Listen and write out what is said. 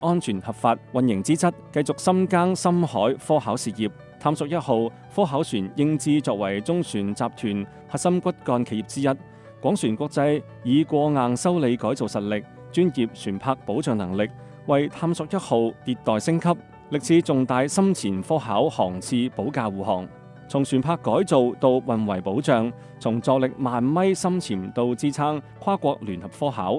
安全合法運營資質，繼續深耕深海科考事業。探索1號科考船英姿作為中船集團核心骨幹企業之一，廣船國際以過硬修理改造實力、專業船舶保障能力，為探索1號迭代升級，歷次重大深潛科考航次保駕護航。從船舶改造到運維保障，從助力1萬米深潛到支撐跨國聯合科考，